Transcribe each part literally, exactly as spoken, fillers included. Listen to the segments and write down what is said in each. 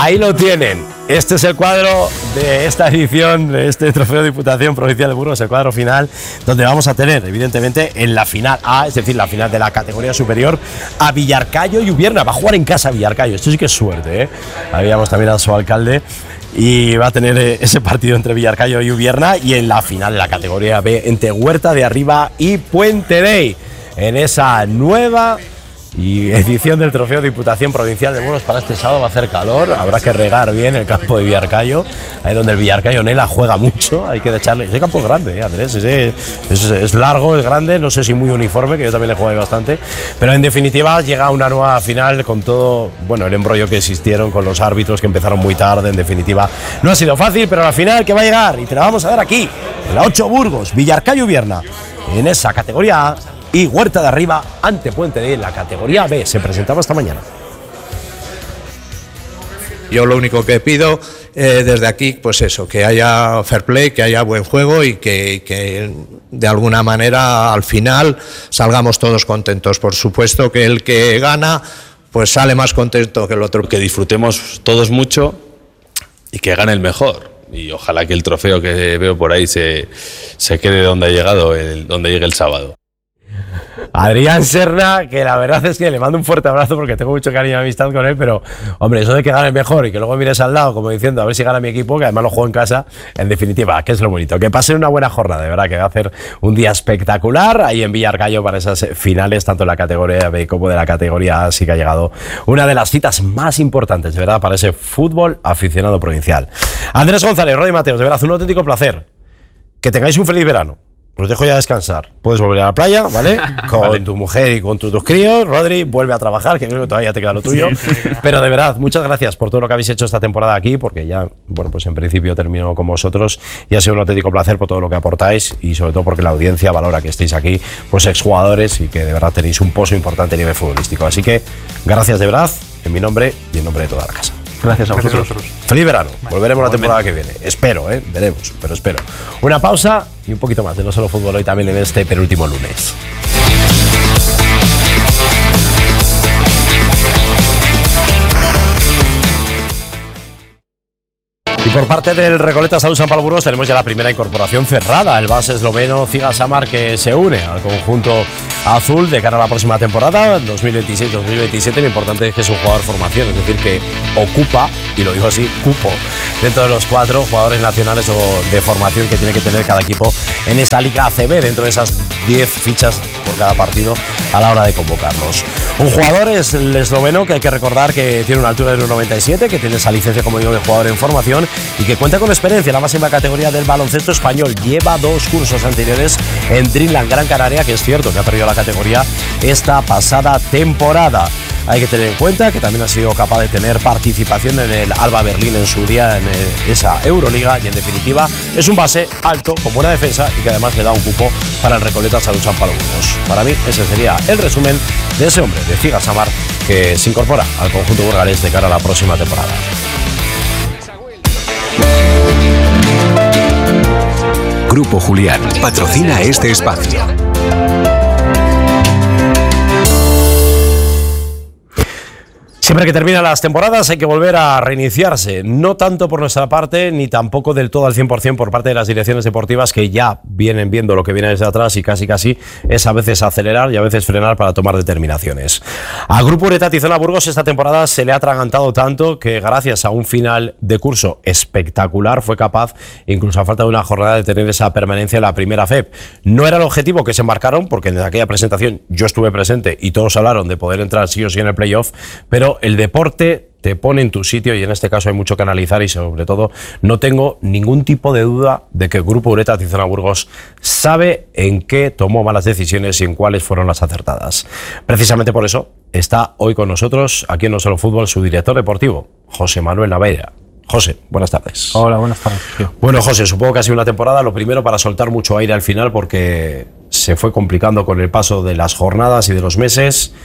Ahí lo tienen. Este es el cuadro de esta edición, de este Trofeo de Diputación Provincial de Burgos, el cuadro final, donde vamos a tener, evidentemente, en la final A, es decir, la final de la categoría superior, a Villarcayo y Ubierna. Va a jugar en casa Villarcayo. Esto sí que es suerte, ¿eh? Habíamos también a su alcalde. Y va a tener ese partido entre Villarcayo y Ubierna. Y en la final de la categoría B, entre Huerta de Arriba y Puente Dei, en esa nueva y edición del Trofeo de Diputación Provincial de Burgos. Para este sábado va a hacer calor, habrá que regar bien el campo de Villarcayo, ahí donde el Villarcayo Nela juega mucho, hay que echarle. Ese campo es grande, ¿eh, Andrés? Ese, es, es largo, es grande, no sé si muy uniforme, que yo también le jugué bastante, pero en definitiva llega una nueva final con todo, bueno, el embrollo que existieron con los árbitros que empezaron muy tarde. En definitiva no ha sido fácil, pero la final que va a llegar, y te la vamos a dar aquí, en la ocho Burgos, Villarcayo Ubierna, en esa categoría A, y Huerta de Arriba ante Puente Dei en la categoría B. Se presentaba esta mañana. Yo lo único que pido eh, desde aquí, pues eso, que haya fair play, que haya buen juego y que, que de alguna manera al final salgamos todos contentos. Por supuesto que el que gana pues sale más contento que el otro. Que disfrutemos todos mucho y que gane el mejor. Y ojalá que el trofeo que veo por ahí se, se quede donde ha llegado, el, donde llegue el sábado. Adrián Serna, que la verdad es que le mando un fuerte abrazo porque tengo mucho cariño y amistad con él, pero hombre, eso de que gane mejor y que luego mires al lado como diciendo a ver si gana mi equipo, que además lo juego en casa, en definitiva, que es lo bonito. Que pasen una buena jornada, de verdad, que va a hacer un día espectacular ahí en Villarcayo para esas finales, tanto en la categoría B como de la categoría A. Así que ha llegado una de las citas más importantes, de verdad, para ese fútbol aficionado provincial. Andrés González, Rodri Mateos, de verdad, un auténtico placer. Que tengáis un feliz verano. Os dejo ya descansar. Puedes volver a la playa, ¿vale? Con vale. tu mujer y con tus dos críos. Rodri, vuelve a trabajar, que creo que todavía te queda lo tuyo. Sí, sí, pero de verdad, muchas gracias por todo lo que habéis hecho esta temporada aquí, porque ya, bueno, pues en principio termino con vosotros y ha sido un auténtico placer por todo lo que aportáis y sobre todo porque la audiencia valora que estéis aquí, pues exjugadores, y que de verdad tenéis un pozo importante a nivel futbolístico. Así que gracias de verdad, en mi nombre y en nombre de toda la casa. Gracias a vosotros. Feliz verano. Vale. Volveremos la temporada que viene. Espero, ¿eh? Veremos, pero espero. Una pausa y un poquito más de No Solo Fútbol hoy también en este penúltimo lunes. Y por parte del Recoleta Salud San Pablo Burgos tenemos ya la primera incorporación cerrada, el base esloveno Ziga Samar, que se une al conjunto azul de cara a la próxima temporada, dos mil veintiséis dos mil veintisiete. Lo importante es que es un jugador formación, es decir, que ocupa, y lo digo así, cupo dentro de los cuatro jugadores nacionales o de formación que tiene que tener cada equipo en esta Liga A C B, dentro de esas diez fichas por cada partido a la hora de convocarlos. Un jugador es el esloveno, que hay que recordar que tiene una altura de uno noventa y siete, que tiene esa licencia, como digo, de jugador en formación y que cuenta con experiencia en la máxima categoría del baloncesto español. Lleva dos cursos anteriores en Dreamland Gran Canaria, que es cierto que ha perdido la categoría esta pasada temporada. Hay que tener en cuenta que también ha sido capaz de tener participación en el Alba Berlín en su día, en esa Euroliga, y en definitiva es un base alto, con buena defensa y que además le da un cupo para el Recoleta Salud San Pablo Burgos. Para mí ese sería el resumen de ese hombre, de Ziga Samar, que se incorpora al conjunto burgalés de cara a la próxima temporada. Grupo Julián patrocina este espacio. Siempre que terminan las temporadas hay que volver a reiniciarse, no tanto por nuestra parte ni tampoco del todo al cien por ciento por parte de las direcciones deportivas, que ya vienen viendo lo que viene desde atrás y casi casi es a veces acelerar y a veces frenar para tomar determinaciones. Al Grupo Ureta Tizona Burgos esta temporada se le ha atragantado tanto que gracias a un final de curso espectacular fue capaz, incluso a falta de una jornada, de tener esa permanencia en la primera F E P. No era el objetivo que se marcaron, porque en aquella presentación yo estuve presente y todos hablaron de poder entrar sí o sí en el playoff, pero el deporte te pone en tu sitio y en este caso hay mucho que analizar, y sobre todo no tengo ningún tipo de duda de que el Grupo Ureta Tizona Burgos sabe en qué tomó malas decisiones y en cuáles fueron las acertadas. Precisamente por eso está hoy con nosotros, aquí en No Solo Fútbol, su director deportivo, José Manuel Naveira. José, buenas tardes. Hola, buenas tardes. Tío. Bueno, José, supongo que ha sido una temporada, lo primero, para soltar mucho aire al final, porque se fue complicando con el paso de las jornadas y de los meses.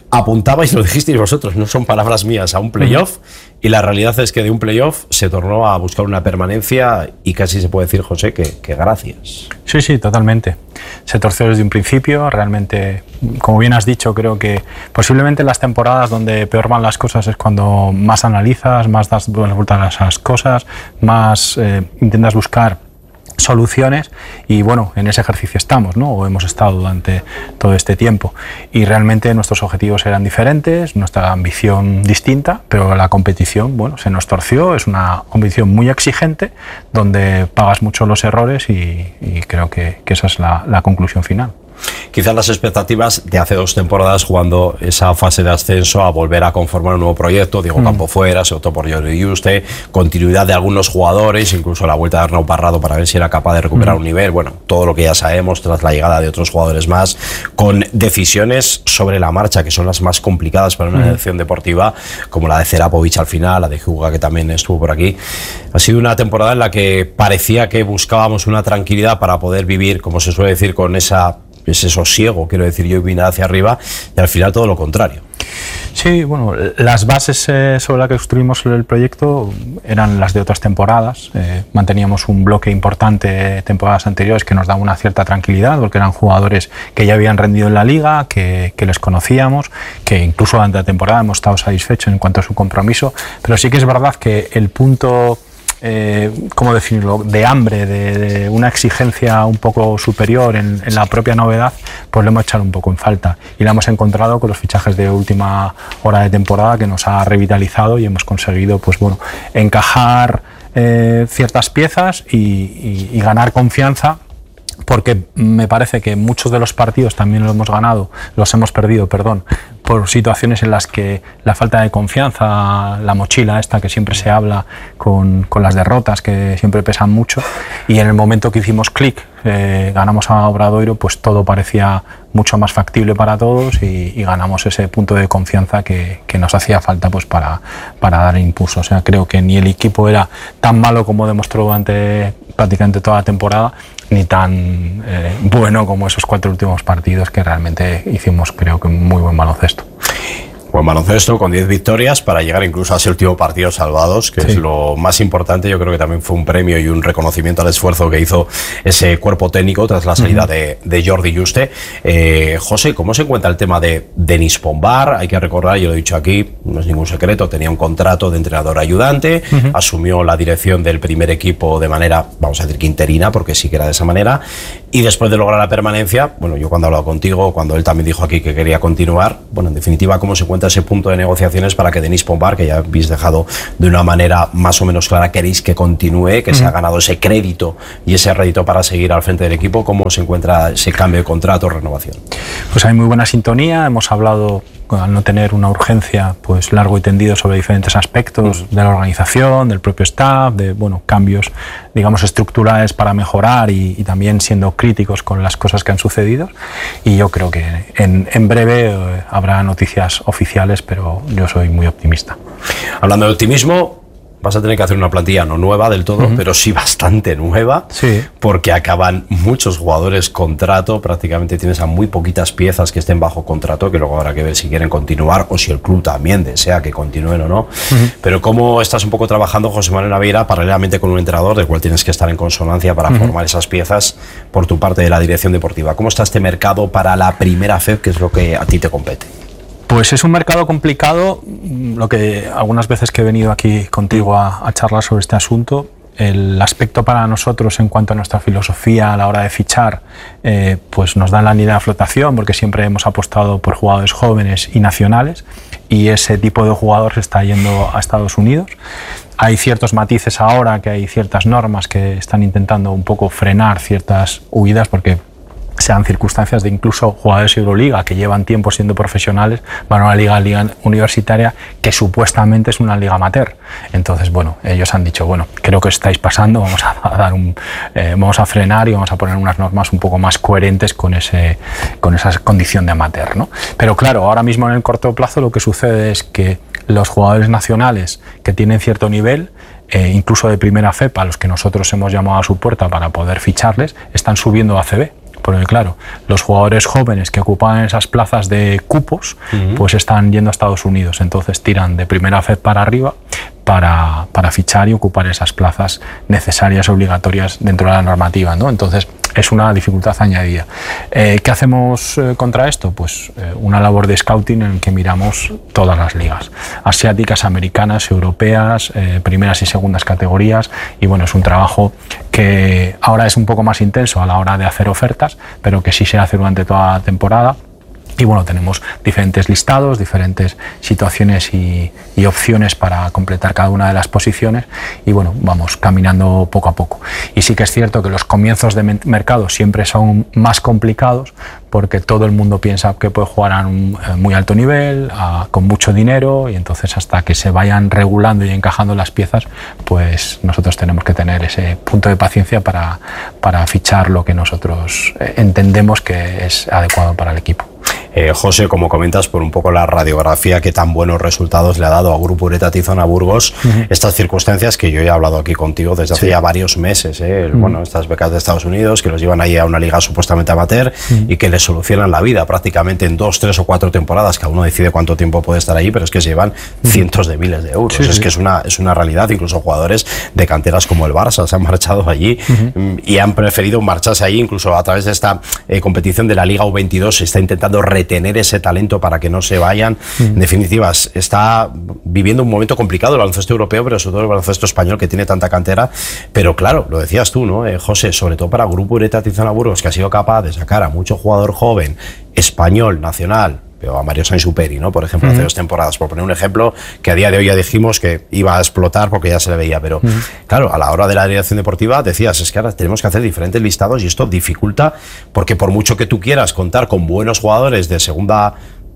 apuntabais, lo dijisteis vosotros, no son palabras mías, a un playoff, uh-huh. y la realidad es que de un playoff se tornó a buscar una permanencia y casi se puede decir, José, que, que gracias. Sí, sí, totalmente. Se torció desde un principio, realmente, como bien has dicho, creo que posiblemente las temporadas donde peor van las cosas es cuando más analizas, más das vueltas a esas cosas, más eh, intentas buscar soluciones y bueno, en ese ejercicio estamos, ¿no? O hemos estado durante todo este tiempo y realmente nuestros objetivos eran diferentes, nuestra ambición distinta, pero la competición, bueno, se nos torció, es una competición muy exigente donde pagas mucho los errores y, y creo que, que esa es la, la conclusión final. Quizás las expectativas de hace dos temporadas jugando esa fase de ascenso a volver a conformar un nuevo proyecto, Diego mm. Campo fuera, se optó por Jordi Yuste, continuidad de algunos jugadores, incluso la vuelta de Arnau Parrado para ver si era capaz de recuperar mm. un nivel, bueno, todo lo que ya sabemos tras la llegada de otros jugadores más, con decisiones sobre la marcha que son las más complicadas para una mm. dirección deportiva, como la de Cerapovic al final, la de Juga que también estuvo por aquí. Ha sido una temporada en la que parecía que buscábamos una tranquilidad para poder vivir, como se suele decir, con esa ese sosiego, quiero decir yo, y vine hacia arriba, y al final todo lo contrario. Sí, bueno, las bases eh, sobre las que construimos el proyecto eran las de otras temporadas. Eh, manteníamos un bloque importante de temporadas anteriores que nos daba una cierta tranquilidad, porque eran jugadores que ya habían rendido en la liga, que, que les conocíamos, que incluso durante la temporada hemos estado satisfechos en cuanto a su compromiso, pero sí que es verdad que el punto... Eh, ¿cómo definirlo?, de hambre, de, de una exigencia un poco superior en, en la propia novedad, pues lo hemos echado un poco en falta y la hemos encontrado con los fichajes de última hora de temporada que nos ha revitalizado y hemos conseguido, pues bueno, encajar eh, ciertas piezas y, y, y ganar confianza, porque me parece que muchos de los partidos también los hemos ganado, los hemos perdido, perdón, por situaciones en las que la falta de confianza, la mochila esta que siempre se habla con, con las derrotas que siempre pesan mucho, y en el momento que hicimos clic, eh, ganamos a Obradoiro, pues todo parecía mucho más factible para todos y, y ganamos ese punto de confianza que, que nos hacía falta pues para, para dar impulso. O sea, creo que ni el equipo era tan malo como demostró durante prácticamente toda la temporada, ni tan eh, bueno como esos cuatro últimos partidos que realmente hicimos, creo que muy buen baloncesto. Buen baloncesto con diez victorias para llegar incluso a ese último partido salvados, que sí. es lo más importante. Yo creo que también fue un premio y un reconocimiento al esfuerzo que hizo ese cuerpo técnico tras la salida uh-huh. de, de Jordi Yuste. Eh, José, ¿cómo se encuentra el tema de Denis Pombar? Hay que recordar, yo lo he dicho aquí, no es ningún secreto, tenía un contrato de entrenador ayudante, uh-huh. asumió la dirección del primer equipo de manera, vamos a decir que interina, porque sí que era de esa manera, y después de lograr la permanencia, bueno, yo cuando he hablado contigo, cuando él también dijo aquí que quería continuar, bueno, en definitiva, ¿cómo se encuentra ese punto de negociaciones para que Denis Pombar, que ya habéis dejado de una manera más o menos clara, queréis que continúe, que uh-huh. se ha ganado ese crédito y ese rédito para seguir al frente del equipo? ¿Cómo se encuentra ese cambio de contrato o renovación? Pues hay muy buena sintonía, hemos hablado, al no tener una urgencia, pues largo y tendido sobre diferentes aspectos uh-huh. de la organización, del propio staff, de bueno, cambios, digamos, estructurales para mejorar y, y también siendo críticos con las cosas que han sucedido, y yo creo que en, en breve eh, habrá noticias oficiales, pero yo soy muy optimista. Hablando de optimismo, vas a tener que hacer una plantilla no nueva del todo, uh-huh. pero sí bastante nueva, sí. porque acaban muchos jugadores contrato, prácticamente tienes a muy poquitas piezas que estén bajo contrato, que luego habrá que ver si quieren continuar o si el club también desea que continúen o no. Uh-huh. Pero ¿cómo estás un poco trabajando, José Manuel Naveira, paralelamente con un entrenador del cual tienes que estar en consonancia para uh-huh. formar esas piezas por tu parte de la dirección deportiva? ¿Cómo está este mercado para la primera F E P, que es lo que a ti te compete? Pues es un mercado complicado, lo que algunas veces que he venido aquí contigo a, a charlar sobre este asunto, el aspecto para nosotros en cuanto a nuestra filosofía a la hora de fichar, eh, pues nos da la línea de flotación, porque siempre hemos apostado por jugadores jóvenes y nacionales, y ese tipo de jugador se está yendo a Estados Unidos. Hay ciertos matices ahora, que hay ciertas normas que están intentando un poco frenar ciertas huidas, porque sean circunstancias de incluso jugadores de Euroliga que llevan tiempo siendo profesionales, van a una liga, liga universitaria que supuestamente es una liga amateur. Entonces, bueno, ellos han dicho, bueno, creo que estáis pasando, vamos a, dar un, eh, vamos a frenar y vamos a poner unas normas un poco más coherentes con, ese, con esa condición de amateur, ¿no? Pero claro, ahora mismo en el corto plazo lo que sucede es que los jugadores nacionales que tienen cierto nivel, eh, incluso de primera F E P, a los que nosotros hemos llamado a su puerta para poder ficharles, están subiendo a A C B. porque claro, los jugadores jóvenes que ocupan esas plazas de cupos, uh-huh. pues están yendo a Estados Unidos, entonces tiran de primera F E D para arriba para, para fichar y ocupar esas plazas necesarias, obligatorias dentro de la normativa, ¿no? Entonces es una dificultad añadida. Eh, ¿Qué hacemos eh, contra esto? Pues eh, una labor de scouting en que miramos todas las ligas, asiáticas, americanas, europeas, eh, primeras y segundas categorías, y bueno, es un trabajo que ahora es un poco más intenso a la hora de hacer ofertas, pero que sí se hace durante toda la temporada. Y bueno, tenemos diferentes listados, diferentes situaciones y, y opciones para completar cada una de las posiciones, y bueno, vamos caminando poco a poco. Y sí que es cierto que los comienzos de mercado siempre son más complicados porque todo el mundo piensa que puede jugar a un muy alto nivel, a, con mucho dinero, y entonces hasta que se vayan regulando y encajando las piezas, pues nosotros tenemos que tener ese punto de paciencia para, para fichar lo que nosotros entendemos que es adecuado para el equipo. Eh, José, como comentas, por un poco la radiografía que tan buenos resultados le ha dado a Grupo Ureta Tizona Burgos, uh-huh. estas circunstancias que yo he hablado aquí contigo desde hace sí. ya varios meses, ¿eh? uh-huh. bueno, estas becas de Estados Unidos que los llevan ahí a una liga supuestamente amateur uh-huh. y que les solucionan la vida prácticamente en dos, tres o cuatro temporadas, cada uno decide cuánto tiempo puede estar ahí, pero es que se llevan uh-huh. cientos de miles de euros, sí, es sí. que es una, es una realidad. Incluso jugadores de canteras como el Barça se han marchado allí uh-huh. y han preferido marcharse allí, incluso a través de esta eh, competición de la Liga U veintidós se está intentando retener ese talento para que no se vayan. Mm. En definitiva, está viviendo un momento complicado el baloncesto europeo, pero sobre todo el baloncesto español, que tiene tanta cantera. Pero claro, lo decías tú, ¿no, eh, José? Sobre todo para Grupo Ureta Tizona Burgos, que ha sido capaz de sacar a mucho jugador joven, español, nacional, pero a Mario Sainz-Superi, ¿no? Por ejemplo, uh-huh. hace dos temporadas, por poner un ejemplo, que a día de hoy ya dijimos que iba a explotar porque ya se le veía, pero uh-huh. claro, a la hora de la dirección deportiva decías, es que ahora tenemos que hacer diferentes listados y esto dificulta, porque por mucho que tú quieras contar con buenos jugadores de segunda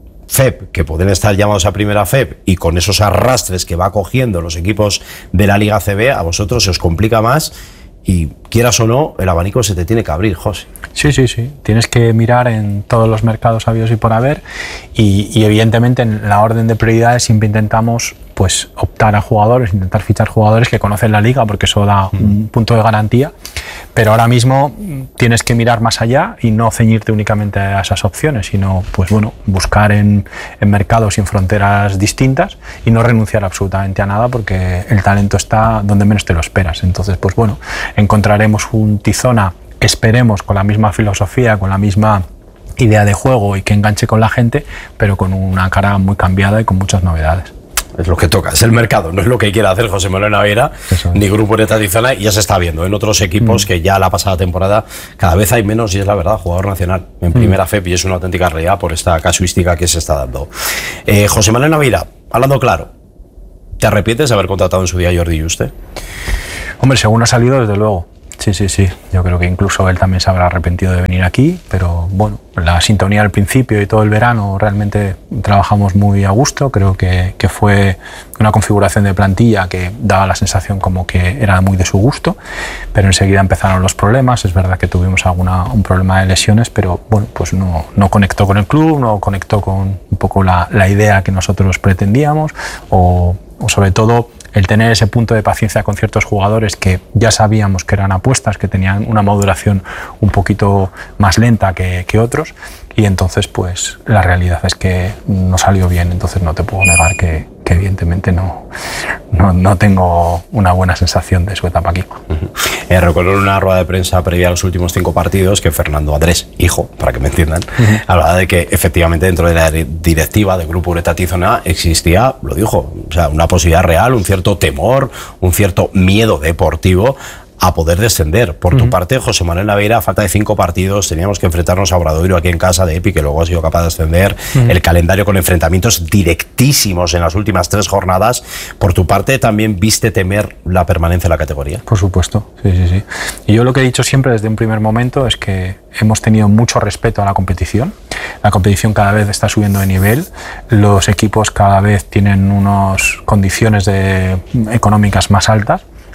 F E P, que pueden estar llamados a primera F E P, y con esos arrastres que va cogiendo los equipos de la Liga C B, a vosotros se os complica más. Y quieras o no, el abanico se te tiene que abrir, José. Sí, sí, sí. Tienes que mirar en todos los mercados habidos y por haber, y, y evidentemente en la orden de prioridades siempre intentamos pues optar a jugadores, intentar fichar jugadores que conocen la liga, porque eso da mm. un punto de garantía. Pero ahora mismo tienes que mirar más allá y no ceñirte únicamente a esas opciones, sino pues bueno, buscar en, en mercados y en fronteras distintas y no renunciar absolutamente a nada, porque el talento está donde menos te lo esperas. Entonces, pues bueno, encontraremos un Tizona, esperemos, con la misma filosofía, con la misma idea de juego y que enganche con la gente, pero con una cara muy cambiada y con muchas novedades. Es lo que toca, es el mercado, no es lo que quiera hacer José Manuel Naveira ni Grupo Ureta Tizona, y ya se está viendo en otros equipos mm. que ya la pasada temporada cada vez hay menos, y es la verdad, jugador nacional en primera mm. F E P, y es una auténtica realidad por esta casuística que se está dando. Eh, José Manuel Naveira, hablando claro, ¿te arrepientes de haber contratado en su día a Jordi Juste? Hombre, según ha salido, desde luego. Sí, sí, sí. Yo creo que incluso él también se habrá arrepentido de venir aquí, pero bueno, la sintonía al principio y todo el verano realmente trabajamos muy a gusto. Creo que, que fue una configuración de plantilla que daba la sensación como que era muy de su gusto, pero enseguida empezaron los problemas. Es verdad que tuvimos alguna, un problema de lesiones, pero bueno, pues no, no conectó con el club, no conectó con un poco la, la idea que nosotros pretendíamos, o, o sobre todo el tener ese punto de paciencia con ciertos jugadores que ya sabíamos que eran apuestas, que tenían una maduración un poquito más lenta que, que otros, y entonces pues la realidad es que no salió bien. Entonces no te puedo negar que, que evidentemente no, no, no tengo una buena sensación de su etapa aquí. Uh-huh. eh, recuerdo en una rueda de prensa previa a los últimos cinco partidos que Fernando Andrés, hijo, para que me entiendan, uh-huh. hablaba de que efectivamente dentro de la directiva del Grupo Ureta Tizona existía, lo dijo, o sea, una posibilidad real, un cierto temor, un cierto miedo deportivo a poder descender. Por uh-huh. tu parte, José Manuel Naveira, a falta de cinco partidos, teníamos que enfrentarnos a Obradoiro aquí en casa de Epi, que luego ha sido capaz de ascender, uh-huh. el calendario con enfrentamientos directísimos en las últimas tres jornadas. Por tu parte, ¿también viste temer la permanencia en la categoría? Por supuesto, sí, sí, sí. Y yo lo que he dicho siempre desde un primer momento es que hemos tenido mucho respeto a la competición. La competición cada vez está subiendo de nivel, los equipos cada vez tienen unas condiciones de, económicas más altas.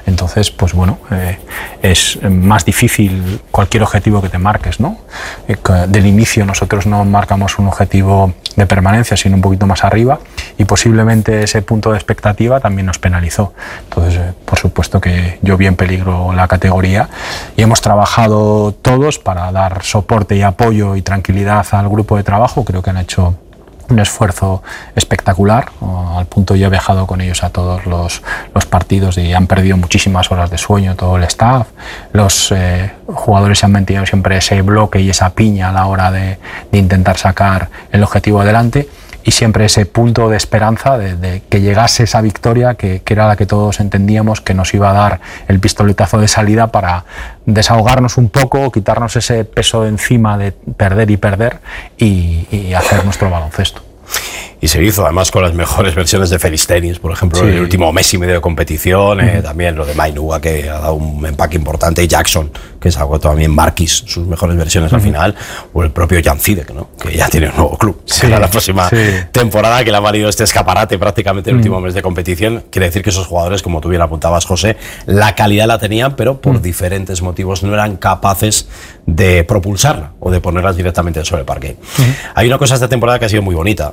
Entonces, pues bueno, eh, es más difícil cualquier objetivo que te marques, ¿no? Eh, del inicio nosotros no marcamos un objetivo de permanencia, sino un poquito más arriba, y posiblemente ese punto de expectativa también nos penalizó. Entonces, eh, por supuesto que yo vi en peligro la categoría y hemos trabajado todos para dar soporte y apoyo y tranquilidad al grupo de trabajo. Creo que han hecho un esfuerzo espectacular, al punto yo he viajado con ellos a todos los, los partidos y han perdido muchísimas horas de sueño todo el staff. Los eh, jugadores se han mantenido siempre ese bloque y esa piña a la hora de, de intentar sacar el objetivo adelante, y siempre ese punto de esperanza de, de que llegase esa victoria que, que era la que todos entendíamos que nos iba a dar el pistoletazo de salida para desahogarnos un poco, quitarnos ese peso de encima de perder y perder y, y hacer nuestro baloncesto. Y se hizo además con las mejores versiones de Félix Tenis, por ejemplo, sí. El último mes y medio de competición, eh, uh-huh. También lo de Mainuga, que ha dado un empaque importante, y Jackson, que sacó también Marquis, sus mejores versiones uh-huh. al final, o el propio Jan Zidek, ¿no? Que ya tiene un nuevo club, sí. Para la próxima sí. temporada, que le ha valido este escaparate prácticamente el uh-huh. último mes de competición. Quiere decir que esos jugadores, como tú bien apuntabas, José, la calidad la tenían, pero por uh-huh. diferentes motivos no eran capaces de propulsarla o de ponerlas directamente sobre el parque. Uh-huh. Hay una cosa esta temporada que ha sido muy bonita,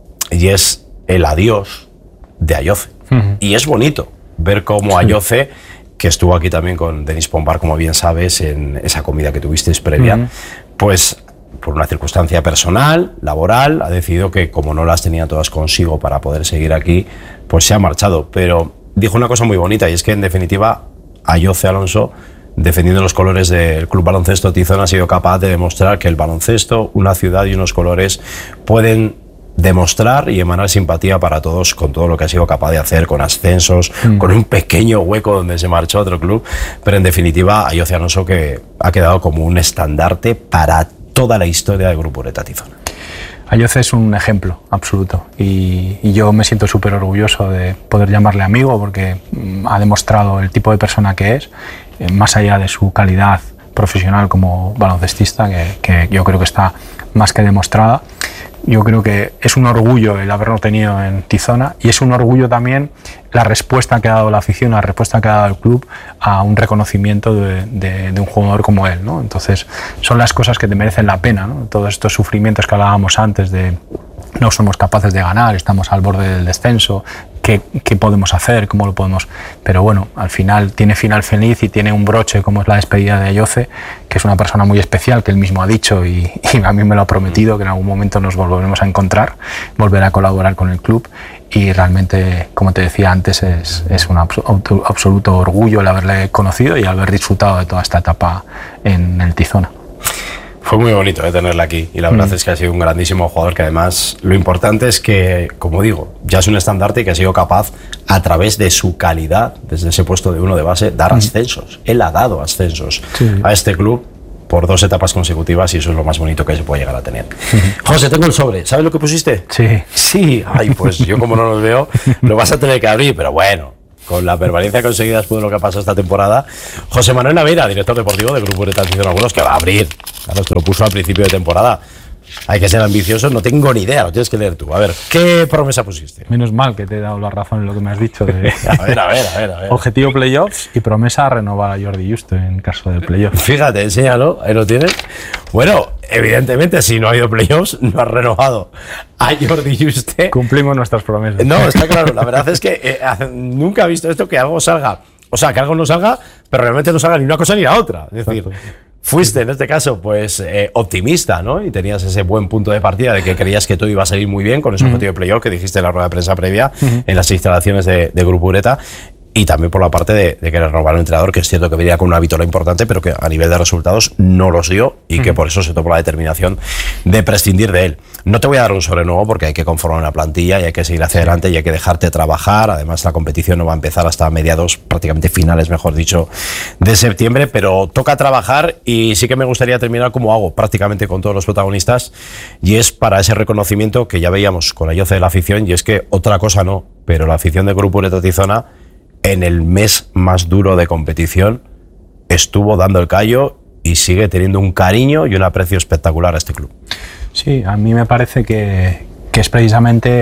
y es el adiós de Ayoce. Uh-huh. Y es bonito ver cómo sí. Ayoce, que estuvo aquí también con Denis Pompar, como bien sabes, en esa comida que tuvisteis previa, uh-huh. pues por una circunstancia personal, laboral, ha decidido que como no las tenía todas consigo para poder seguir aquí, pues se ha marchado. Pero dijo una cosa muy bonita, y es que en definitiva Ayoce Alonso, defendiendo los colores del Club Baloncesto Tizona, ha sido capaz de demostrar que el baloncesto, una ciudad y unos colores pueden demostrar y emanar simpatía para todos, con todo lo que ha sido capaz de hacer, con ascensos, mm. con un pequeño hueco donde se marchó a otro club, pero en definitiva Ayoce Alonso, que ha quedado como un estandarte para toda la historia del Grupo Ureta Tizona. Ayoce es un ejemplo absoluto, y, y yo me siento súper orgulloso de poder llamarle amigo, porque mm, ha demostrado el tipo de persona que es, eh, más allá de su calidad profesional como baloncestista, que, que yo creo que está más que demostrada. Yo creo que es un orgullo el haberlo tenido en Tizona, y es un orgullo también la respuesta que ha dado la afición, la respuesta que ha dado el club a un reconocimiento de, de, de un jugador como él, ¿no? Entonces son las cosas que te merecen la pena, ¿no? Todos estos sufrimientos que hablábamos antes de no somos capaces de ganar, estamos al borde del descenso, ¿qué, qué podemos hacer? ¿Cómo lo podemos? Pero bueno, al final tiene final feliz y tiene un broche como es la despedida de Ayoce, que es una persona muy especial, que él mismo ha dicho y, y a mí me lo ha prometido, que en algún momento nos volveremos a encontrar, volver a colaborar con el club, y realmente, como te decía antes, es, es un absoluto, absoluto orgullo el haberle conocido y haber disfrutado de toda esta etapa en el Tizona. Fue muy bonito eh, tenerla aquí, y la verdad mm. es que ha sido un grandísimo jugador, que además lo importante es que, como digo, ya es un estandarte que ha sido capaz, a través de su calidad, desde ese puesto de uno de base, dar mm. ascensos. Él ha dado ascensos sí. a este club por dos etapas consecutivas, y eso es lo más bonito que se puede llegar a tener. José, tengo el sobre. ¿Sabes lo que pusiste? Sí. Sí. Ay, pues yo como no los veo, lo vas a tener que abrir, pero bueno, con la permanencia conseguida después de lo que ha pasado esta temporada. José Manuel Naveira, director deportivo del Grupo Ureta Tizona Buenos, que va a abrir. Claro, esto lo puso al principio de temporada. Hay que ser ambicioso, no tengo ni idea, lo tienes que leer tú. A ver, ¿qué promesa pusiste? Menos mal que te he dado la razón en lo que me has dicho. De a ver, a ver, a ver, a ver. Objetivo playoffs y promesa a renovar a Jordi Juste en caso de playoffs. Fíjate, enséñalo, ahí lo tienes. Bueno, evidentemente, si no ha habido playoffs, no has renovado a Jordi Juste. Cumplimos nuestras promesas. No, está claro, la verdad es que eh, nunca he visto esto, que algo salga, o sea, que algo no salga, pero realmente no salga ni una cosa ni la otra. Es decir, exacto. Fuiste, en este caso, pues eh, optimista, ¿no? Y tenías ese buen punto de partida de que creías que todo iba a salir muy bien con ese uh-huh. objetivo de playoff que dijiste en la rueda de prensa previa, uh-huh. en las instalaciones de, de Grupo Ureta. Y también por la parte de, de querer renovar un entrenador, que es cierto que venía con una vitola importante, pero que a nivel de resultados no los dio, y que por eso se tomó la determinación de prescindir de él. No te voy a dar un sobre nuevo, porque hay que conformar una plantilla y hay que seguir hacia adelante y hay que dejarte trabajar. Además, la competición no va a empezar hasta mediados, prácticamente finales, mejor dicho, de septiembre, pero toca trabajar. Y sí que me gustaría terminar como hago prácticamente con todos los protagonistas, y es para ese reconocimiento que ya veíamos con Ayoce de la afición, y es que otra cosa no, pero la afición de Grupo Ureta Tizona, en el mes más duro de competición, estuvo dando el callo y sigue teniendo un cariño y un aprecio espectacular a este club. Sí, a mí me parece que, que es precisamente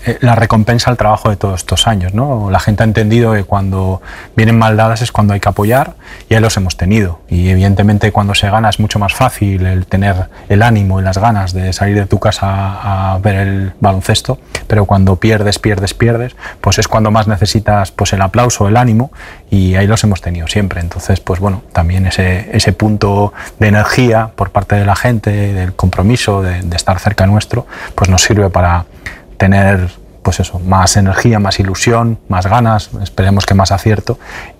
eh, la recompensa al trabajo de todos estos años, ¿no? La gente ha entendido que cuando vienen mal dadas es cuando hay que apoyar, y ahí los hemos tenido. Y evidentemente cuando se gana es mucho más fácil el tener el ánimo y las ganas de salir de tu casa a, a ver el baloncesto, pero cuando pierdes, pierdes, pierdes, pues es cuando más necesitas pues el aplauso, el ánimo, y ahí los hemos tenido siempre. Entonces, pues bueno, también ese, ese punto de energía por parte de la gente, del compromiso, de, de estar cerca nuestro, pues nos sirve para tener pues eso, más energía, más ilusión, más ganas, esperemos que más acierto,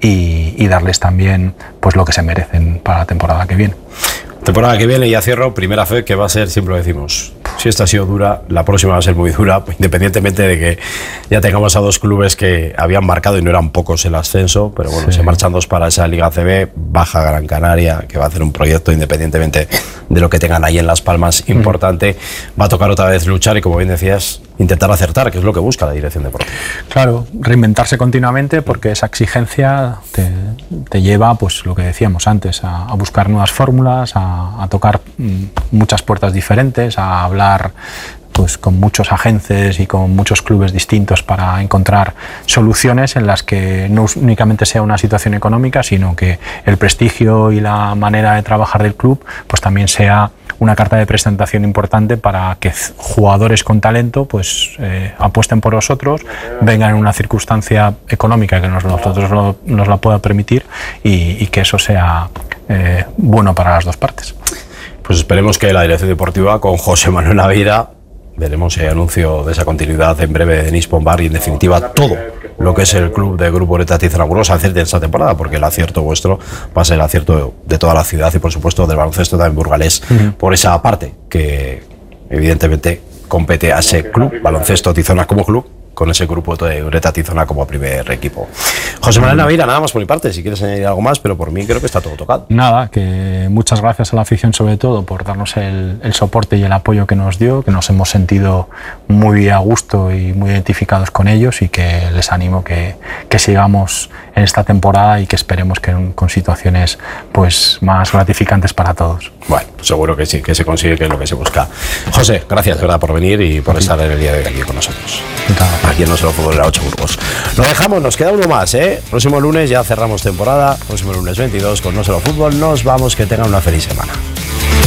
y, y darles también pues lo que se merecen para la temporada que viene. Temporada que viene, ya cierro, primera fe que va a ser, siempre lo decimos, si esta ha sido dura, la próxima va a ser muy dura, independientemente de que ya tengamos a dos clubes que habían marcado y no eran pocos el ascenso, pero bueno, sí. Se marchan dos para esa Liga A C B, baja Gran Canaria, que va a hacer un proyecto independientemente de lo que tengan ahí en Las Palmas, importante, mm. va a tocar otra vez luchar y, como bien decías, intentar acertar, que es lo que busca la dirección deportiva. Claro, reinventarse continuamente, porque esa exigencia te, te lleva, pues lo que decíamos antes, a, a buscar nuevas fórmulas, a, a tocar mm, muchas puertas diferentes, a hablar pues con muchos agentes y con muchos clubes distintos para encontrar soluciones en las que no únicamente sea una situación económica, sino que el prestigio y la manera de trabajar del club pues también sea una carta de presentación importante para que jugadores con talento pues eh, apuesten por nosotros, vengan en una circunstancia económica que nos, nosotros lo, nos la pueda permitir, y, y que eso sea eh, bueno para las dos partes. Pues esperemos que la dirección deportiva con José Manuel Naveira, veremos el anuncio de esa continuidad en breve de Denis Pombar, y en definitiva todo lo que es el club de Grupo Ureta Tizona Burgos acierte en esta temporada, porque el acierto vuestro va a ser el acierto de toda la ciudad y por supuesto del baloncesto también burgalés, uh-huh. por esa parte que evidentemente compete a ese club Baloncesto Tizona como club, con ese grupo de Ureta Tizona como primer equipo. José Manuel Naveira, nada más por mi parte, si quieres añadir algo más, pero por mí creo que está todo tocado. Nada, que muchas gracias a la afición sobre todo por darnos el, el soporte y el apoyo que nos dio, que nos hemos sentido muy a gusto y muy identificados con ellos, y que les animo que, que sigamos en esta temporada y que esperemos que con situaciones pues más gratificantes para todos. Bueno, seguro que sí, que se consigue, que es lo que se busca. José, gracias de verdad por venir y por estar en el día de hoy aquí con nosotros. Encantado. Aquí en No Solo Fútbol de la ocho Burgos. Lo dejamos, nos queda uno más, ¿eh? Próximo lunes ya cerramos temporada, próximo lunes veintidós con No Solo Fútbol. Nos vamos, que tengan una feliz semana.